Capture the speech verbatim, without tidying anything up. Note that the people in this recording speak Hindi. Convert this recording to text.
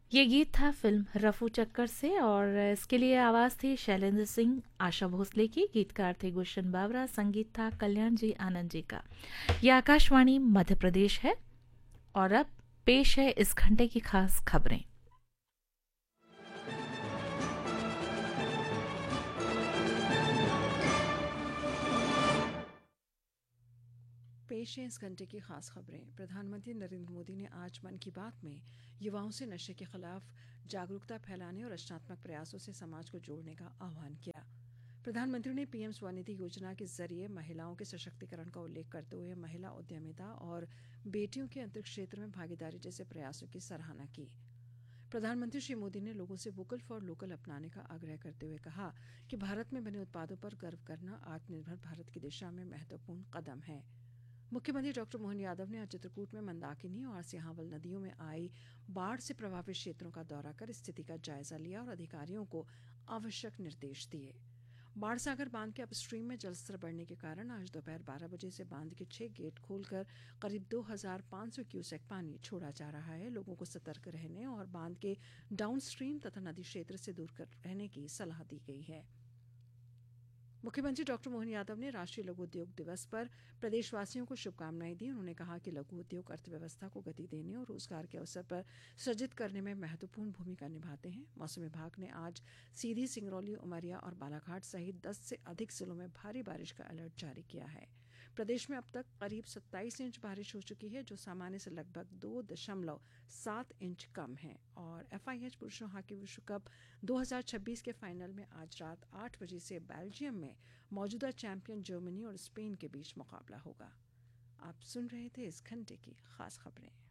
ये गीत था फिल्म रफू चक्कर से और इसके लिए आवाज़ थी शैलेंद्र सिंह, आशा भोसले की। गीतकार थे गुलशन बावरा, संगीत था कल्याण जी आनंद जी का। यह आकाशवाणी मध्य प्रदेश है और अब पेश है इस घंटे की खास खबरें। पेश है इस घंटे की खास खबरें। प्रधानमंत्री नरेंद्र मोदी ने आज मन की बात में युवाओं से नशे के खिलाफ जागरूकता फैलाने और रचनात्मक प्रयासों से समाज को जोड़ने का आह्वान किया। प्रधानमंत्री ने पीएम स्वनिधि योजना के जरिए महिलाओं के सशक्तिकरण का उल्लेख करते हुए महिला उद्यमिता और बेटियों के अंतरिक्ष क्षेत्र में भागीदारी जैसे प्रयासों की सराहना की। प्रधानमंत्री श्री मोदी ने लोगों से वोकल फॉर लोकल अपनाने का आग्रह करते हुए कहा कि भारत में बने उत्पादों पर गर्व करना आत्मनिर्भर भारत की दिशा में महत्वपूर्ण कदम है। मुख्यमंत्री डॉक्टर मोहन यादव ने आज चित्रकूट में मंदाकिनी और सिहावल नदियों में आई बाढ़ से प्रभावित क्षेत्रों का दौरा कर स्थिति का जायजा लिया और अधिकारियों को आवश्यक निर्देश दिए। बाढ़ सागर बांध के अपस्ट्रीम में जलस्तर बढ़ने के कारण आज दोपहर बारह बजे से बांध के छह गेट खोलकर करीब दो हज़ार पाँच सौ क्यूसेक पानी छोड़ा जा रहा है। लोगों को सतर्क रहने और बांध के डाउनस्ट्रीम तथा नदी क्षेत्र से दूर कर रहने की सलाह दी गई है। मुख्यमंत्री डॉक्टर मोहन यादव ने राष्ट्रीय लघु उद्योग दिवस पर प्रदेशवासियों को शुभकामनाएं दी। उन्होंने कहा कि लघु उद्योग अर्थव्यवस्था को गति देने और रोजगार के अवसर पर सृजित करने में महत्वपूर्ण भूमिका निभाते हैं। मौसम विभाग ने आज सीधी, सिंगरौली, उमरिया और बालाघाट सहित दस से अधिक जिलों में भारी बारिश का अलर्ट जारी किया है। प्रदेश में अब तक करीब सत्ताईस इंच बारिश हो चुकी है, जो सामान्य से लगभग दो दशमलव सात इंच कम है। और एफआईएच पुरुषों हॉकी विश्व कप दो हज़ार छब्बीस के फाइनल में आज रात आठ बजे से बेल्जियम में मौजूदा चैंपियन जर्मनी और स्पेन के बीच मुकाबला होगा। आप सुन रहे थे इस घंटे की खास खबरें।